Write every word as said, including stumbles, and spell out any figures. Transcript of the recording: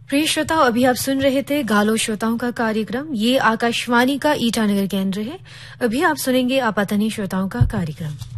प्रिय श्रोताओं, अभी आप सुन रहे थे गालो श्रोताओं का कार्यक्रम। ये आकाशवाणी का ईटानगर केंद्र है। अभी आप सुनेंगे आपातनी श्रोताओं का कार्यक्रम।